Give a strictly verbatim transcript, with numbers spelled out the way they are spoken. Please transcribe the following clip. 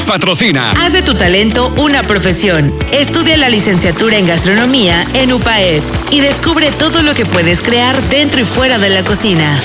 patrocina. Haz de tu talento una profesión. Estudia la licenciatura en gastronomía en U P A E y descubre todo lo que puedes crear dentro y fuera de la cocina.